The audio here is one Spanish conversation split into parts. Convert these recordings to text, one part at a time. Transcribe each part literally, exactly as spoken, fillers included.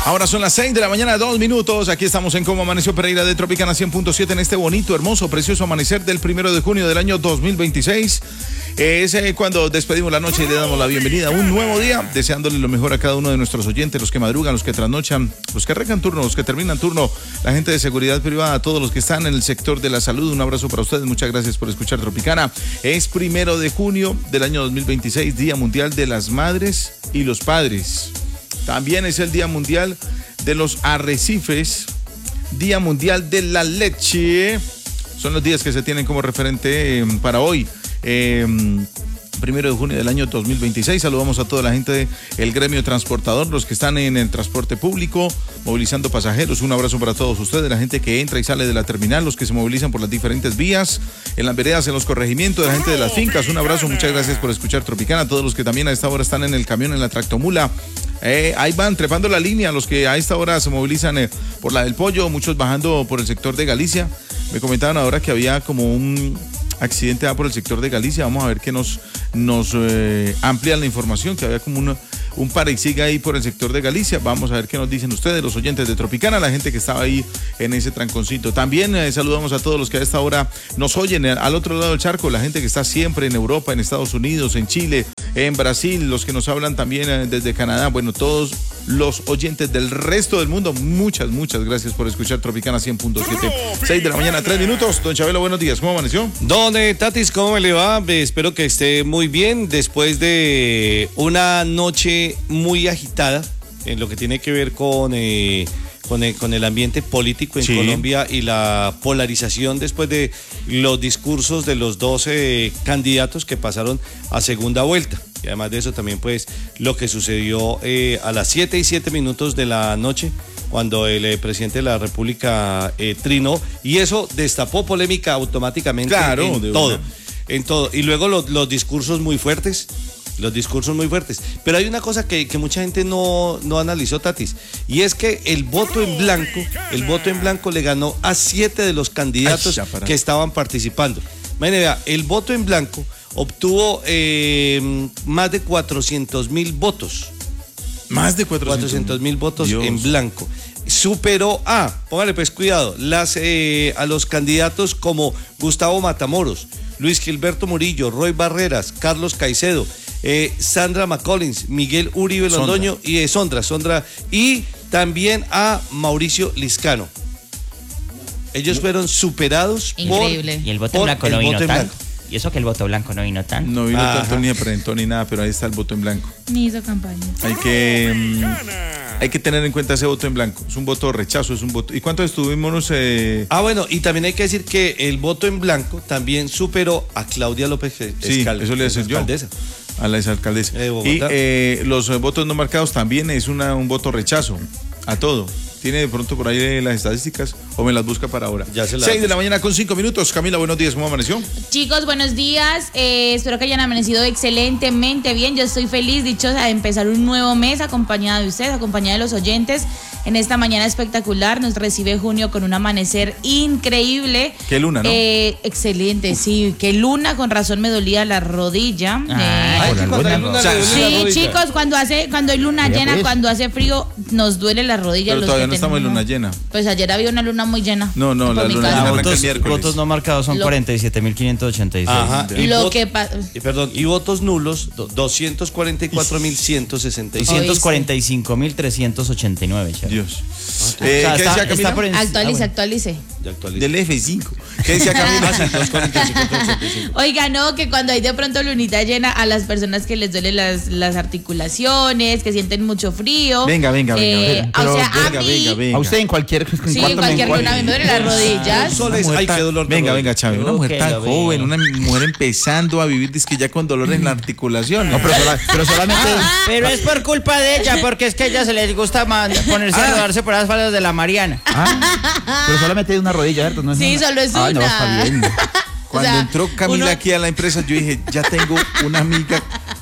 Ahora son las seis de la mañana, dos minutos. Aquí estamos en Cómo Amaneció Pereira de Tropicana cien punto siete en este bonito, hermoso, precioso amanecer del primero de junio del año dos mil veintiséis. Es eh, cuando despedimos la noche y le damos la bienvenida a un nuevo día, deseándole lo mejor a cada uno de nuestros oyentes, los que madrugan, los que trasnochan, los que arrancan turno, los que terminan turno, la gente de seguridad privada, todos los que están en el sector de la salud. Un abrazo para ustedes, muchas gracias por escuchar Tropicana. Es primero de junio del año dos mil veintiséis, Día Mundial de las Madres y los Padres. También es el Día Mundial de los Arrecifes, Día Mundial de la Leche. Son los días que se tienen como referente eh, para hoy, eh, primero de junio del año dos mil veintiséis. Saludamos a toda la gente del gremio transportador, los que están en el transporte público, movilizando pasajeros. Un abrazo para todos ustedes, la gente que entra y sale de la terminal, los que se movilizan por las diferentes vías, en las veredas, en los corregimientos, la gente de las fincas. Un abrazo, muchas gracias por escuchar Tropicana. Todos los que también a esta hora están en el camión, en la tractomula. Eh, ahí van trepando la línea, los que a esta hora se movilizan eh, por la del Pollo, muchos bajando por el sector de Galicia. Me comentaban ahora que había como un accidente por el sector de Galicia. Vamos a ver que nos, nos eh, amplían la información, que había como una, un para y siga ahí por el sector de Galicia. Vamos a ver qué nos dicen ustedes, los oyentes de Tropicana, la gente que estaba ahí en ese tranconcito. También eh, saludamos a todos los que a esta hora nos oyen eh, al otro lado del charco, la gente que está siempre en Europa, en Estados Unidos, en Chile, en Brasil, los que nos hablan también eh, desde Canadá. Bueno, todos los oyentes del resto del mundo, muchas, muchas gracias por escuchar Tropicana cien punto siete. seis de la mañana, tres minutos. Don Chabelo, buenos días, ¿cómo amaneció? Don eh, Tatis, ¿cómo me le va? Eh, espero que esté muy bien después de una noche muy agitada en lo que tiene que ver con, eh, con, el, con el ambiente político en sí. Colombia y la polarización después de los discursos de los doce candidatos que pasaron a segunda vuelta. Y además de eso también pues lo que sucedió eh, a las siete y siete minutos de la noche cuando el eh, presidente de la República eh, trinó, y eso destapó polémica automáticamente claro, en todo, una. en todo. Y luego los, los discursos muy fuertes, los discursos muy fuertes. Pero hay una cosa que, que mucha gente no, no analizó, Tatis, y es que el voto en blanco, el voto en blanco le ganó a siete de los candidatos Ay, que estaban participando. Imagínate, vea, el voto en blanco obtuvo eh, más de cuatrocientos mil votos. Más de cuatrocientos mil votos Dios. En blanco. Superó a, póngale pues cuidado, las, eh, a los candidatos como Gustavo Matamoros, Luis Gilberto Murillo, Roy Barreras, Carlos Caicedo, eh, Sandra McCollins, Miguel Uribe Londoño Sondra. y eh, Sondra, Sondra, y también a Mauricio Liscano. Ellos fueron superados Increíble. por Y el voto en blanco no vino tanto. Y eso que el voto blanco no vino tanto. No vino Ajá. tanto ni de presentó ni nada, pero ahí está el voto en blanco. Ni hizo campaña. Hay que, um, hay que tener en cuenta ese voto en blanco. Es un voto de rechazo, es un voto. ¿Y cuántos estuvimos? Eh... Ah, bueno, y también hay que decir que el voto en blanco también superó a Claudia López Sí, Escal eso le decía yo. Alcaldesa. A la exalcaldesa. De Bogotá. Y eh, los votos no marcados también es una, un voto rechazo a todo. ¿Tiene de pronto por ahí las estadísticas o me las busca para ahora? Ya se las seis de la mañana con cinco minutos. Camila, buenos días, ¿cómo amaneció? Chicos, buenos días. Eh, espero que hayan amanecido excelentemente bien. Yo estoy feliz, dichosa de empezar un nuevo mes acompañada de ustedes, acompañada de los oyentes. En esta mañana espectacular nos recibe junio con un amanecer increíble. Qué luna, ¿no? Eh, excelente, sí. Qué luna, con razón me dolía la rodilla. Ah, eh, Ay, cuando hay luna le duele la sí, rodilla. chicos, cuando hace, cuando hay luna Mira, llena, pues. cuando hace frío, nos duele la rodilla. Pero los todavía que no estamos en tenemos- luna llena. Pues ayer había una luna muy llena. No, no, por la mi luna casa. llena Ah, arranca el votos, miércoles. votos no marcados son Lo- cuarenta y siete mil quinientos ochenta y seis. Ajá. Y Lo vot- que pa- y perdón, y votos nulos, do- doscientos cuarenta y cuatro mil ciento sesenta y siete. doscientos cuarenta y cinco mil trescientos ochenta y nueve. Dios. O Eh, sea, ¿Qué está- decía Camila? está por en- actualice, ah, bueno. actualice. Ya actualicé. Del F cinco. ¿Qué decía Camila? Ah, sí, doscientos cuarenta y cinco mil ochenta y cinco. Oiga, no, que cuando hay de pronto lunita llena, a las personas que les duelen las, las articulaciones, que sienten mucho frío. Venga, venga, venga, eh, venga. o sea, a venga, mí, venga, venga. A usted en cualquier en sí, cuarto en cualquier mengual. luna me duele las rodillas. Soles, Una mujer ay, tan- qué dolor de Venga, rodilla. venga, Chávez, una mujer que tan lo ve. joven, una mujer empezando a vivir, dice que ya con dolor en la articulación. No, pero, sola- pero solamente. Pero es por culpa de ella, porque es que a ella se les gusta man- ponerse a rodarse por las faldas de la Mariana. Ah, pero solamente hay una rodilla, ¿cierto? No es Sí, una. solo es Ay, no, una. está bien. Cuando O sea, entró Camila uno- aquí a la empresa, yo dije, ya tengo una amiga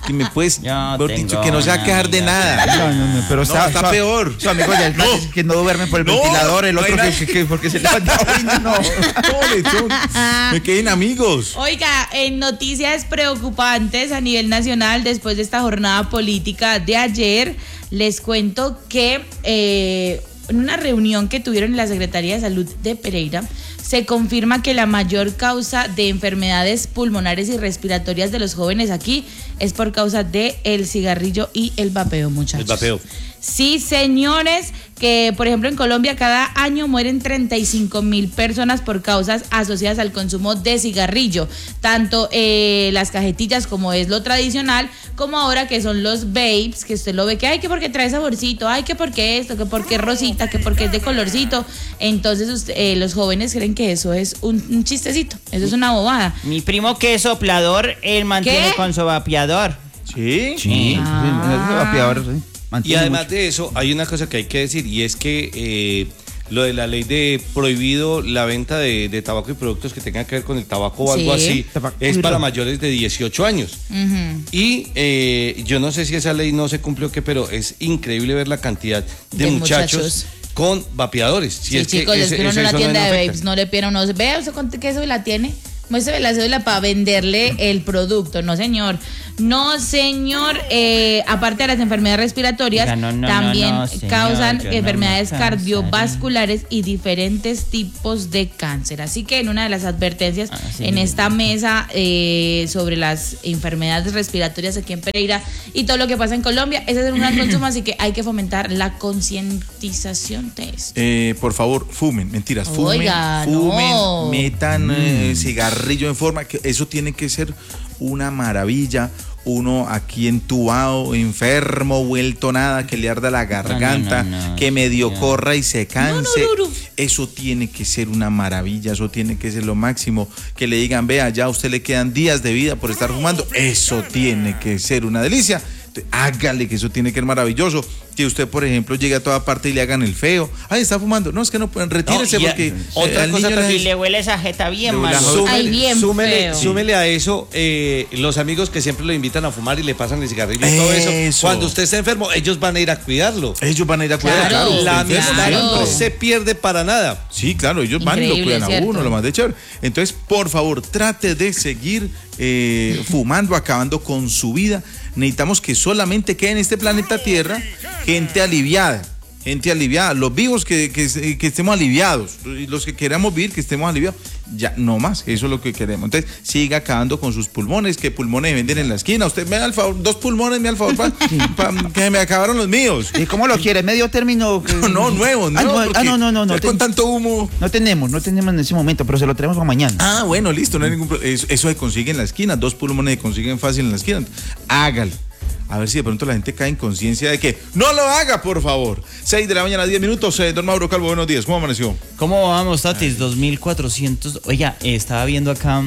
que me puedes, Yo mejor dicho, tengo que no se va a una quejar de amiga. nada. No, no, no, pero No, está, está su- peor. Su amigo ya el No. dice que no duerme por el No, ventilador, el no otro hay que, nada. que, que porque se levanta. Uy, no. No, lechón, me queden amigos. Oiga, en noticias preocupantes a nivel nacional, después de esta jornada política de ayer, les cuento que eh, en una reunión que tuvieron en la Secretaría de Salud de Pereira, se confirma que la mayor causa de enfermedades pulmonares y respiratorias de los jóvenes aquí es por causa de el cigarrillo y el vapeo, muchachos. El vapeo. Sí, señores, que por ejemplo en Colombia cada año mueren treinta y cinco mil personas por causas asociadas al consumo de cigarrillo, tanto eh, las cajetillas como es lo tradicional, como ahora que son los vapes, que usted lo ve que hay que porque trae saborcito, hay que porque esto, que porque es rosita, que porque es de colorcito, entonces usted, eh, los jóvenes creen que eso es un, un chistecito, eso es una bobada. Mi primo que es soplador, él mantiene ¿Qué? con su vapeador. Sí, Sí. Ah. El vapeador, sí, Y mantiene además mucho. de eso, hay una cosa que hay que decir, y es que eh, lo de la ley de prohibido la venta de, de tabaco y productos que tengan que ver con el tabaco o algo Sí. así, Tabaco es y para ron. mayores de dieciocho años. Ujú. Y eh, yo no sé si esa ley no se cumplió o qué, pero es increíble ver la cantidad de, De muchachos, muchachos. con vapeadores. Si Sí, es que chicos, es ese- que uno en ese- una eso tienda no de afecta. vapes no le piden a uno, vea usted cuánto qué cédula tiene, muéstrame la cédula para venderle el producto, no señor, no señor, eh, aparte de las enfermedades respiratorias, Oiga, no, no, también no, no, señor, causan yo no me enfermedades cansaré. cardiovasculares y diferentes tipos de cáncer, así que en una de las advertencias Ah, sí, en sí, esta sí. mesa eh, sobre las enfermedades respiratorias aquí en Pereira y todo lo que pasa en Colombia, ese es un gran consumo, así que hay que fomentar la concientización de esto. Eh, por favor, fumen, mentiras, fumen, Oiga, fumen, no. metan eh, cigarrillo en forma, que eso tiene que ser una maravilla. Uno aquí entubado, enfermo, vuelto nada, que le arda la garganta, no, no, no, que medio ya. corra y se canse. No, no, no, no. Eso tiene que ser una maravilla, eso tiene que ser lo máximo. Que le digan, vea, ya a usted le quedan días de vida por estar fumando. Eso tiene que ser una delicia. Entonces, hágale, que eso tiene que ser maravilloso. Que usted, por ejemplo, llegue a toda parte y le hagan el feo. Ay, está fumando. No, es que no pueden, retírese No, y a- porque otra al cosa niño le- también- Y le huele esa jeta bien Le huele a mal. jota. Ay, bien súmele, feo. súmele a eso eh, los amigos que siempre lo invitan a fumar y le pasan el cigarrillo y todo eso. Eso. Cuando usted esté enfermo, ellos van a ir a cuidarlo. Ellos van a ir a cuidar, Claro, claro. usted La enfermo amistad claro. no se pierde para nada. Sí, claro, ellos van y lo Increíble, cuidan a ¿cierto? uno, lo más de chévere. Entonces, por favor, trate de seguir eh, fumando, acabando con su vida. Necesitamos que solamente quede en este planeta Tierra gente aliviada. Gente aliviada, los vivos que, que, que estemos aliviados, y los que queramos vivir que estemos aliviados, ya no más, eso es lo que queremos. Entonces, siga acabando con sus pulmones, que pulmones venden en la esquina. Usted me da el favor, dos pulmones, me da el favor, pa- pa- que me acabaron los míos. ¿Y cómo lo quiere? ¿Medio término? No, no, nuevos, Ah, no, no, porque ah, no, no, no, no, ya con ten- tanto humo. No tenemos, no tenemos en ese momento, pero se lo traemos para mañana. Ah, bueno, listo, no hay ningún problema. Eso, eso se consigue en la esquina, dos pulmones se consiguen fácil en la esquina. Hágalo. A ver si de pronto la gente cae en conciencia de que no lo haga, por favor. seis de la mañana, diez minutos. Eh, don Mauro Calvo, buenos días. ¿Cómo amaneció? ¿Cómo vamos, Tatis? dos mil cuatrocientos. Oiga, eh, estaba viendo acá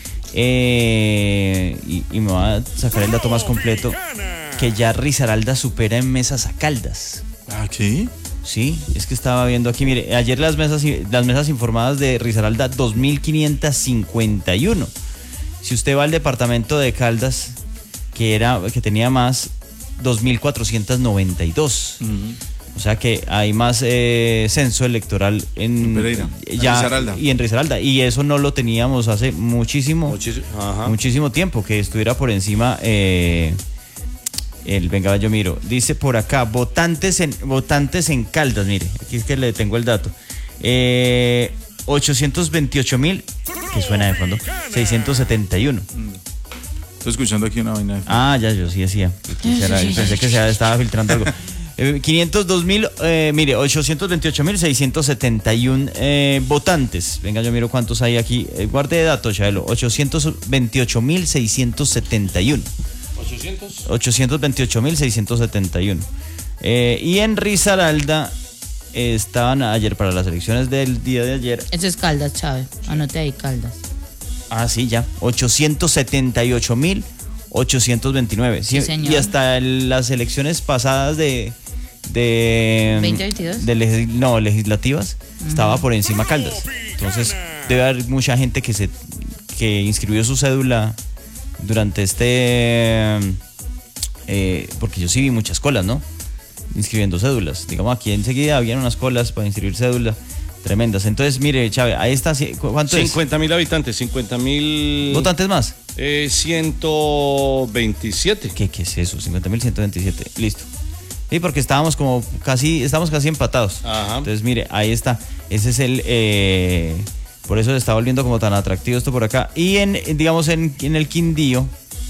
eh, y, y me va a sacar el dato más completo, que ya Risaralda supera en mesas a Caldas. ¿Ah, qué? Sí, es que estaba viendo aquí, mire, ayer las mesas las mesas informadas de Risaralda dos mil quinientos cincuenta y uno. Si usted va al departamento de Caldas, que era que tenía más, dos mil cuatrocientos noventa y dos. O sea que hay más eh, censo electoral en, En Pereira, en ya, Risaralda. y en Risaralda. Y eso no lo teníamos hace muchísimo, Muchis- ajá. muchísimo tiempo, que estuviera por encima eh, el venga yo miro. Dice por acá, votantes en votantes en Caldas, mire, aquí es que le tengo el dato. Eh, ochocientos veintiocho mil, que suena de fondo, seiscientos setenta y uno. Estoy escuchando aquí una vaina. Ah, ya, yo sí decía. Pensé que se estaba filtrando algo. Eh, quinientos dos mil, eh, mire, ochocientos veintiocho mil seiscientos setenta y uno eh, votantes. Venga, yo miro cuántos hay aquí. Eh, guarde de datos, Chabelo. ochocientos veintiocho mil seiscientos setenta y uno. ¿ochocientos? ochocientos veintiocho mil seiscientos setenta y uno. Eh, y en Risaralda eh, estaban ayer para las elecciones del día de ayer. Eso es Caldas, Chávez. Anote ahí, Caldas. Ah, sí, ya. ochocientos setenta y ocho mil ochocientos veintinueve. Sí, señor. Y hasta el- las elecciones pasadas de. de ¿veinte veintidós? de legis- no, legislativas, estaba por encima Caldas. Entonces, debe haber mucha gente que se que inscribió su cédula durante este eh, porque yo sí vi muchas colas, ¿no? Inscribiendo cédulas. Digamos, aquí enseguida habían unas colas para inscribir cédula tremendas. Entonces, mire, Chávez, ahí está. ¿Cuánto es? cincuenta mil habitantes, cincuenta mil. ¿Votantes más? Eh, ciento veintisiete. ¿Qué, ¿Qué es eso? cincuenta mil ciento veintisiete. Listo. Sí, porque estábamos como casi, estamos casi empatados. Ajá. Entonces, mire, ahí está. Ese es el... Eh, por eso se está volviendo como tan atractivo esto por acá. Y en, digamos, en, en el Quindío,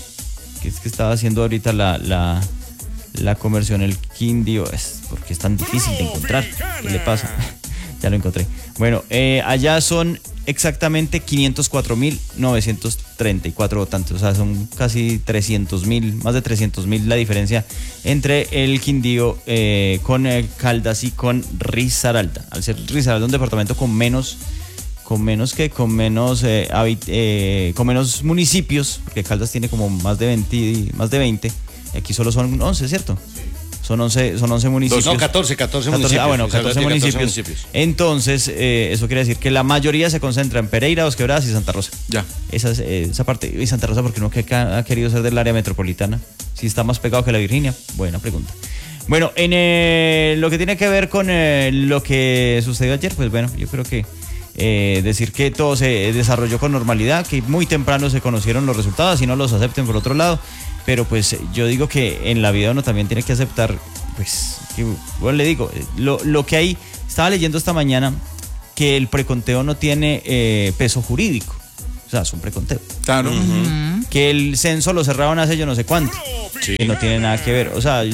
que es que estaba haciendo ahorita la, la, la conversión, el Quindío, es porque es tan difícil de encontrar. ¿Qué le pasa? Ya lo encontré. Bueno, eh, allá son exactamente quinientos cuatro mil novecientos treinta y cuatro votantes. O sea, son casi trescientos mil, más de trescientos mil la diferencia entre el Quindío eh, con eh, Caldas y con Risaralda. Al ser Risaralda un departamento con menos, con menos que, con menos, eh, habit, eh, con menos municipios, porque Caldas tiene como más de veinte, más de veinte. Y aquí solo son once, ¿cierto? Son once, son once municipios. No, catorce, catorce, catorce municipios. Ah, bueno, catorce, catorce municipios. municipios. Entonces, eh, eso quiere decir que la mayoría se concentra en Pereira, Dos Quebradas y Santa Rosa. Ya. Esa, es, eh, esa parte. Y Santa Rosa, porque no que ha querido ser del área metropolitana. Si está más pegado que la Virginia. Buena pregunta. Bueno, en eh, lo que tiene que ver con eh, lo que sucedió ayer, pues bueno, yo creo que eh, decir que todo se desarrolló con normalidad, que muy temprano se conocieron los resultados, y no los acepten por otro lado. Pero pues yo digo que en la vida uno también tiene que aceptar, pues, que, bueno, le digo, lo, lo que hay, estaba leyendo esta mañana que el preconteo no tiene eh, peso jurídico, o sea, es un preconteo. Claro. Uh-huh. Que el censo lo cerraron hace yo no sé cuánto, Sí. que no tiene nada que ver, o sea, yo,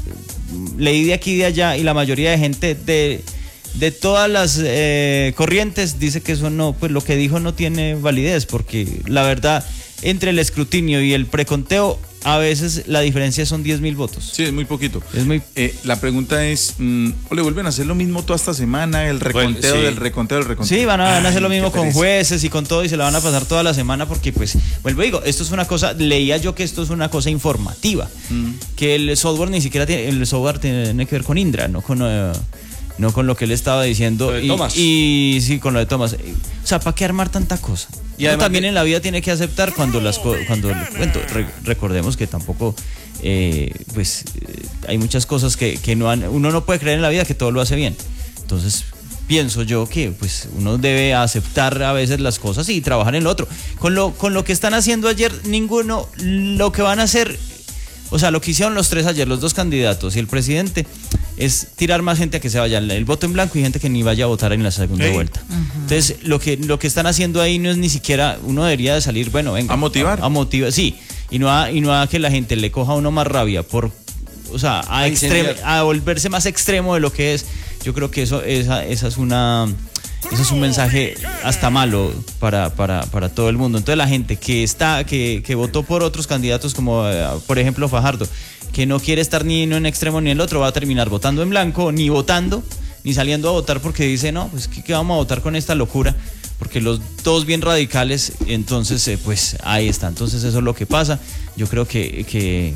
leí de aquí y de allá y la mayoría de gente de, de todas las eh, corrientes dice que eso no, pues lo que dijo no tiene validez, porque la verdad, entre el escrutinio y el preconteo, a veces la diferencia son diez mil votos. Sí, es muy poquito. Es muy... Eh, la pregunta es, mmm, ¿o le vuelven a hacer lo mismo toda esta semana? El reconteo Bueno, sí. del reconteo del reconteo. Sí, van a, van a hacer lo Ay, mismo qué con pereza. jueces y con todo, y se la van a pasar toda la semana porque, pues, vuelvo y digo, esto es una cosa, leía yo que esto es una cosa informativa, Mm. que el software ni siquiera tiene, el software tiene que ver con Indra, no con... Uh, no con lo que él estaba diciendo. Lo de y, Tomás. y sí, con lo de Tomás. O sea, ¿para qué armar tanta cosa? Y Uno además también de- en la vida tiene que aceptar cuando las cosas, cuando, bueno, re- recordemos que tampoco, eh, pues, eh, hay muchas cosas que, que no han, uno no puede creer en la vida que todo lo hace bien. Entonces, pienso yo que, pues, uno debe aceptar a veces las cosas y trabajar en lo otro. Con lo, con lo que están haciendo ayer, ninguno, lo que van a hacer, o sea, lo que hicieron los tres ayer, los dos candidatos y el presidente, es tirar más gente a que se vaya el voto en blanco y gente que ni vaya a votar en la segunda Ey. vuelta. Entonces, lo que, lo que están haciendo ahí no es ni siquiera, uno debería de salir, bueno, venga. A motivar. A, a motivar, sí. Y no a, y no a que la gente le coja a uno más rabia por, o sea, a, A extrem- incendiar. a volverse más extremo de lo que es. Yo creo que eso, esa, esa es una... Eso es un mensaje hasta malo para, para, para todo el mundo. Entonces la gente que está, que, que votó por otros candidatos como eh, por ejemplo Fajardo, que no quiere estar ni en un extremo ni en el otro, va a terminar votando en blanco, ni votando, ni saliendo a votar porque dice, no, pues ¿qué, qué vamos a votar con esta locura? Porque los dos bien radicales, entonces eh, pues ahí está. Entonces eso es lo que pasa. Yo creo que... que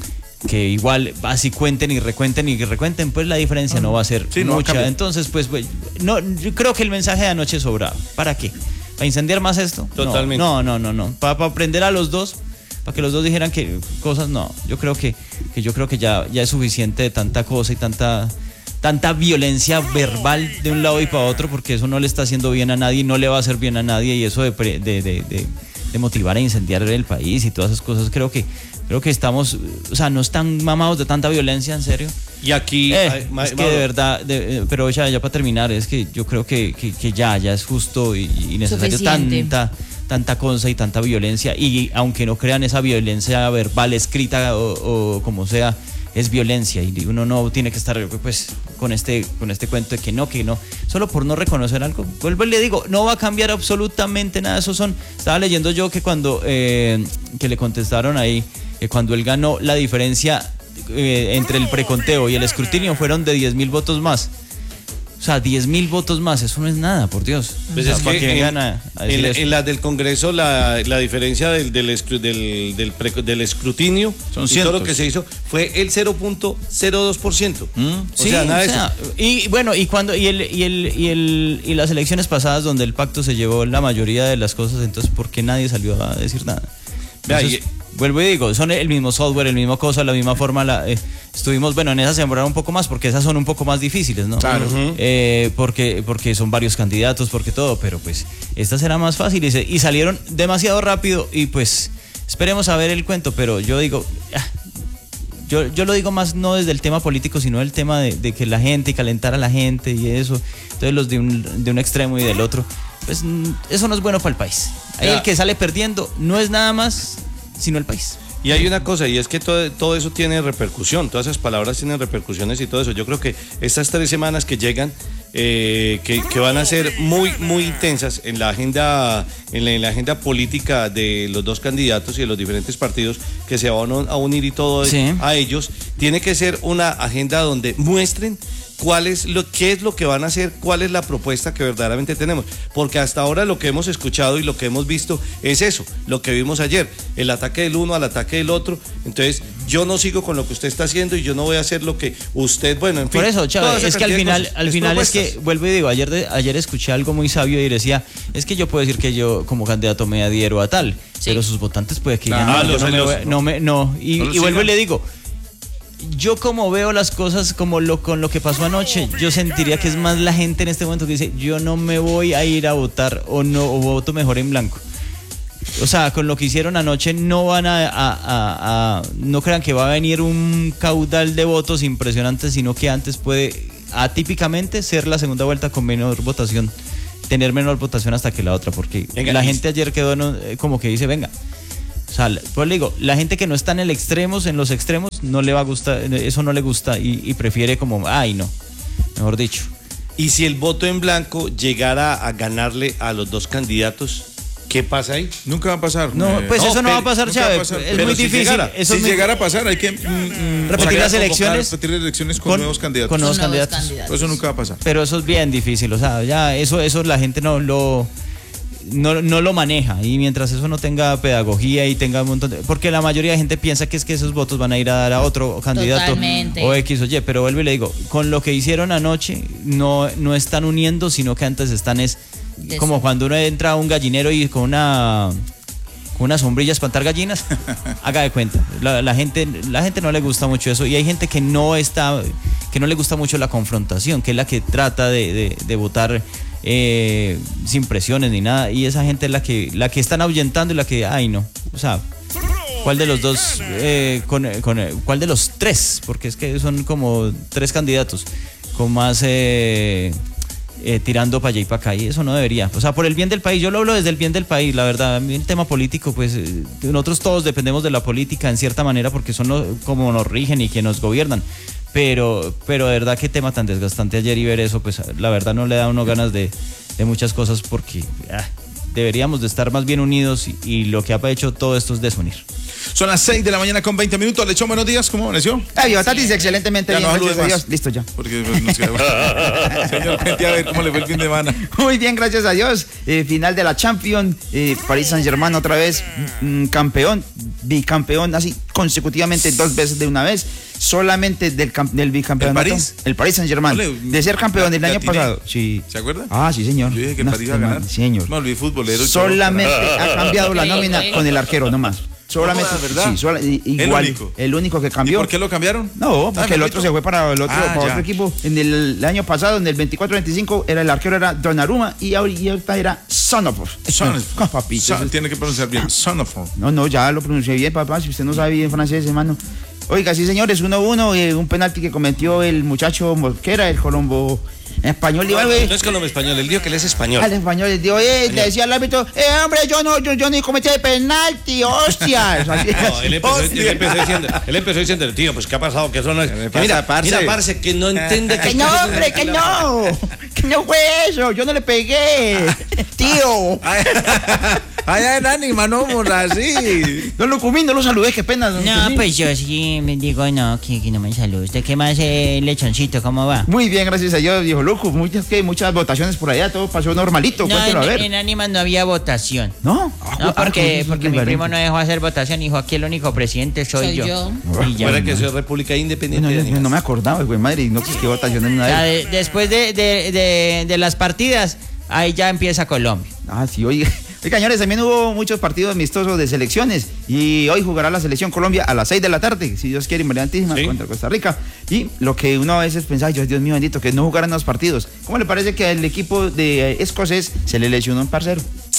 que igual así cuenten y recuenten y recuenten, pues la diferencia no va a ser Sí, no va a mucha. cambiar. Entonces, pues, pues, no, yo creo que el mensaje de anoche sobraba. ¿Para qué? ¿Para incendiar más esto? No, Totalmente. No, no, no, no. Para, para aprender a los dos, para que los dos dijeran que cosas, no. Yo creo que, que yo creo que ya, ya es suficiente de tanta cosa y tanta, tanta violencia verbal de un lado y para otro, porque eso no le está haciendo bien a nadie, no le va a hacer bien a nadie, y eso de, pre- de, de, de, de motivar a incendiar el país y todas esas cosas, creo que creo que estamos, o sea, no están mamados de tanta violencia, en serio. Y aquí, Eh, ay, ma- es que Mauro, de verdad, de- eh, pero ya, ya para terminar, es que yo creo que, que, que ya, ya es justo y, y necesario Suficiente. tanta, tanta cosa y tanta violencia, y aunque no crean, esa violencia verbal, escrita o, o como sea, es violencia, y uno no tiene que estar pues con este, con este cuento de que no, que no, solo por no reconocer algo. Vuelvo y le digo, no va a cambiar absolutamente nada. Eso son, estaba leyendo yo que cuando eh, que le contestaron ahí, que cuando él ganó, la diferencia eh, entre el preconteo y el escrutinio fueron de diez mil votos más. O sea, diez mil votos más, eso no es nada, por Dios. pues O sea, es para que que en, vengan a, a decir en- eso. en las del Congreso la, la diferencia del, del, escru- del, del, pre- del escrutinio Son y todo cientos. lo que se hizo fue el cero punto cero dos por ciento. Mm. O Sí, sea, nada de o sea, eso. y bueno, y cuando y el y el y el y las elecciones pasadas donde el pacto se llevó la mayoría de las cosas, entonces ¿por qué nadie salió a decir nada? Vea, Entonces, y, vuelvo y digo, son el mismo software, el mismo cosa, la misma forma. La, eh, estuvimos, bueno, en esas se demoraron un poco más porque esas son un poco más difíciles, ¿no? Claro. Eh, porque, porque son varios candidatos, porque todo, pero pues estas eran más fáciles y salieron demasiado rápido y pues esperemos a ver el cuento, pero yo digo, ah, yo, yo lo digo más no desde el tema político, sino el tema de, de que la gente y calentar a la gente y eso, entonces los de un, de un extremo y del otro, pues eso no es bueno para el país. Ahí Ya. el que sale perdiendo no es nada más sino el país. Y hay una cosa, y es que todo, todo eso tiene repercusión, todas esas palabras tienen repercusiones y todo eso. Yo creo que estas tres semanas que llegan, eh, que, que van a ser muy, muy intensas en la agenda, en la, en la agenda política de los dos candidatos y de los diferentes partidos que se van a unir y todo Sí. a ellos, tiene que ser una agenda donde muestren cuál es lo, qué es lo que van a hacer, cuál es la propuesta que verdaderamente tenemos. Porque hasta ahora lo que hemos escuchado y lo que hemos visto es eso, lo que vimos ayer, el ataque del uno al ataque del otro. Entonces, yo no sigo con lo que usted está haciendo y yo no voy a hacer lo que usted, bueno, en fin. Por eso, toda Chávez, esa es que al cantidad de final, cosas, al final es que, propuestas. vuelvo y digo, ayer, de- ayer escuché algo muy sabio y decía, es que yo puedo decir que yo como candidato me adhiero a tal, Sí. pero sus votantes puede que Claro, digan, no, los yo no, me celosos, voy- ¿no? no me- no. Y, No los y vuelvo y sigan. le digo, yo como veo las cosas como lo con lo que pasó anoche, yo sentiría que es más la gente en este momento que dice, yo no me voy a ir a votar o no o voto mejor en blanco. O sea, con lo que hicieron anoche no van a, a- a- a- no crean que va a venir un caudal de votos impresionante, sino que antes puede atípicamente ser la segunda vuelta con menor votación, tener menor votación hasta que la otra, porque Venga, la y- gente ayer quedó en un- eh, como que dice, venga. O sea, pues le digo, la gente que no está en el extremos, en los extremos, no le va a gustar, eso no le gusta y, y prefiere como, ay no, mejor dicho. Y si el voto en blanco llegara a ganarle a los dos candidatos, ¿qué pasa ahí? Nunca va a pasar. No, eh, pues no, eso no pero- va a pasar, nunca va a Chávez. pasar, Es pero muy si difícil. llegara, eso si es muy- llegara a pasar, hay que mm, mm, Repetir sacar, las convocar, elecciones repetir elecciones con, con- nuevos candidatos. con nuevos Con nuevos candidatos. candidatos. Eso nunca va a pasar. Pero eso es bien difícil, o sea, ya eso, eso la gente no lo, no, no lo maneja. Y mientras eso no tenga pedagogía y tenga un montón de. Porque la mayoría de gente piensa que es que esos votos van a ir a dar a otro candidato Totalmente. o X o Y. Pero vuelvo y le digo, con lo que hicieron anoche, no, no están uniendo, sino que antes están es Des- como cuando uno entra a un gallinero y con una. Con una sombrilla a espantar gallinas, haga de cuenta. La, la gente, la gente no le gusta mucho eso y hay gente que no está, que no le gusta mucho la confrontación, que es la que trata de, de- de votar eh, sin presiones ni nada y esa gente es la que, la que están ahuyentando y la que, ay no, o sea, ¿cuál de los dos, eh, con, con, cuál de los tres? Porque es que son como tres candidatos con más eh, eh, tirando para allá y para acá y eso no debería. O sea, por el bien del país, yo lo hablo desde el bien del país, la verdad. A mí el tema político, pues eh, nosotros todos dependemos de la política en cierta manera porque son los, como nos rigen y quienes nos gobiernan. Pero, pero de verdad qué tema tan desgastante ayer y ver eso, pues la verdad no le da a uno ganas de, de muchas cosas porque ah, deberíamos de estar más bien unidos y, y lo que ha hecho todo esto es desunir. Son las seis de la mañana con veinte minutos. Lechón, buenos días. ¿Cómo amaneció? Ay, Tatis, excelentemente Ya bien, no gracias saludes a Dios. más. Listo ya. Porque pues, nos queda- Señor, cuente a ver cómo le fue el fin de semana. Muy bien, gracias a Dios. Eh, final de la Champions, eh, Paris Saint-Germain otra vez mm, campeón, bicampeón, así consecutivamente dos veces de una vez. Solamente del, cam- del bicampeonato. ¿El París? El Paris Saint-Germain. Ole, De ser campeón la- el año la atiné. pasado. Sí. ¿Se acuerda? Ah, sí, señor. Yo dije que el No, París iba a este ganar. man, sí, señor. Me olvidé futbolero. Solamente ha cambiado la nómina con el arquero nomás. Solamente, jodas, ¿verdad? sí, sola- i- El igual. único. El único que ¿Y cambió. por qué lo cambiaron? No, Ah, porque el ¿me otro quito? se fue para el otro, Ah, para ya. otro equipo. En el, el año pasado, en el veinticuatro veinticinco, era el arquero era Donnarumma y ahora- y ahorita era Sonopov. Son of- Ah, papito. Son- tiene que pronunciar bien. Son of. No, no, ya lo pronuncié bien, papá. Si usted no sabe bien francés, hermano. Oiga, sí, señores, uno uno, eh, un penalti que cometió el muchacho Mosquera, el colombo español. Y, No, güey, no es colombo español, él dijo que él es español. al español le dijo, eh, le decía al árbitro, eh, hombre, yo no, yo, yo ni cometí el penalti, hostia. O sea, No, él empezó, él hostia. empezó diciendo, él empezó diciendo, tío, pues ¿qué ha pasado? Que eso no es. Que pasa, mira, parce? mira, parce, que no entiende Que no, hombre, que no. Que no fue eso, yo no le pegué. Tío. Ay, ay, ánima, no, morra, así. No lo comí, no lo saludé, qué pena. don No, Fermín. pues yo sí me digo, no, que, que no me salude. ¿Usted qué más, eh, lechoncito? ¿Cómo va? Muy bien, gracias a Dios, dijo Luco. Muchas, ¿qué? Muchas votaciones por allá, todo pasó normalito. No, Cuéntelo a en, ver. en Ánimas no había votación. ¿No? No, porque, Ah, porque mi diferente. primo no dejó hacer votación y dijo, aquí el único presidente soy, Soy yo. yo. Y ya. Fuera que eso es República Independiente Bueno, de yo, yo Animas. no me acordaba, güey, madre, y no qué votación en O una sea, vez. de- después de, de, de, de las partidas, ahí ya empieza Colombia. Ah, sí, oiga, Oiga, señores, también hubo muchos partidos amistosos de selecciones y hoy jugará la selección Colombia a las seis de la tarde, si Dios quiere, Mariantísima, Sí. contra Costa Rica. Y lo que uno a veces pensaba, Dios, Dios mío bendito, que no jugaran los partidos. ¿Cómo le parece que al equipo de eh, escocés se le lesionó un parcero?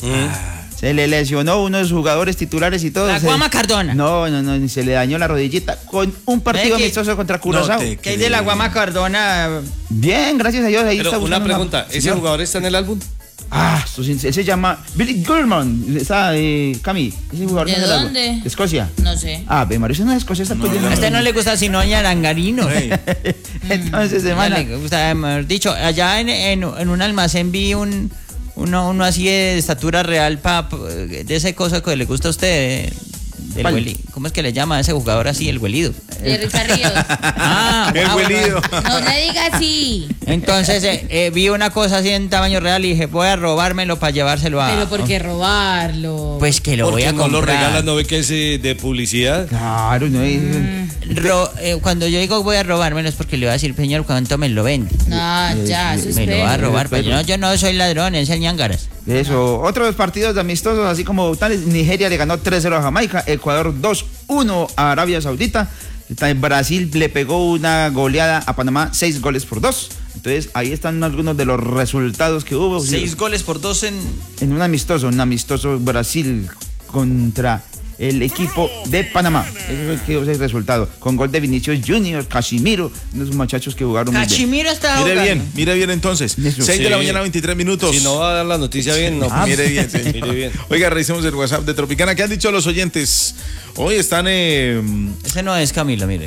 Se le lesionó uno de sus jugadores titulares y todo. La se- Guama Cardona. No, no, no, se le dañó la rodillita con un partido Ve que- amistoso contra Curazao. te- ¿Qué hay de la Guama Cardona? Bien, gracias a Dios. Ahí está Pero una buscando pregunta, ¿ese Señor. jugador está en el álbum? Ah, esto sí, él se llama Billy Gurman. Está, eh, Cami, ese jugador ¿De no es algo. dónde? De Escocia. No sé. Ah, ve, Mario, eso no es escocesa. pues, A usted no le gusta sino Arangarino. Ey, Entonces, Ya semana. le gusta, mejor dicho, allá en, en, en un almacén vi un uno, uno así de estatura real pa, de ese cosa que le gusta a usted. Del ¿Cuál? hueli- ¿Cómo es que le llama a ese jugador así, el huelido? De Richard Ríos. Ah, el ah, bueno. huelido. No le diga así. Entonces eh, eh, vi una cosa así en tamaño real y dije, voy a robármelo para llevárselo a... Pero ¿por qué robarlo? Pues que lo voy Porque a no comprar. lo regalan, ¿no ve que es eh, de publicidad? Claro, no es. Ro- eh, cuando yo digo voy a robármelo es porque le voy a decir, señor, ¿cuánto me lo vende? Ah, ya, eso es Me lo va a feo. robar. Pues yo, no, yo no soy ladrón, es el ñangaras. Eso. Otros partidos amistosos, así como tales. Nigeria le ganó tres cero a Jamaica. Ecuador dos uno a Arabia Saudita. También Brasil le pegó una goleada a Panamá, seis goles por dos. Entonces, ahí están algunos de los resultados que hubo. Seis goles por dos en... En un amistoso, un amistoso Brasil contra el equipo de Panamá. Ese fue el resultado. Con gol de Vinicius Junior, Casimiro, unos muchachos que jugaron muy bien. Cachimiro está Mire jugando. bien, mire bien entonces. Eso. seis de la Sí. mañana, veintitrés minutos. Si no va a dar la noticia bien, no. Ah, mire bien, sí. Mire bien. Oiga, revisemos el WhatsApp de Tropicana. ¿Qué han dicho los oyentes? Hoy están... Eh, Ese no es Camilo, mire.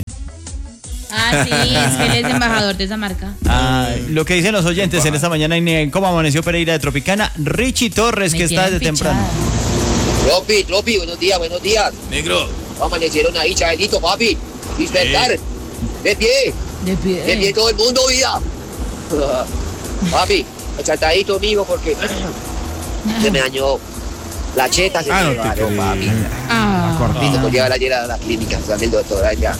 Ah, sí, es que él es embajador de esa marca. Ah, lo que dicen los oyentes en esta mañana en, en Cómo Amaneció Pereira de Tropicana, Richie Torres, Me que está tienen desde temprano. fichada. Tropi, Tropi, buenos días, buenos días. negro. Amanecieron ahí, Chabelito, papi. Despertar. De pie, De pie. de pie todo el mundo, vida. Papi, achatadito, amigo, porque se me dañó la cheta, se Ah, me no te resbaló, creo. papi. Ah. Listo, por llevar ayer a la clínica, o sea, el doctor allá.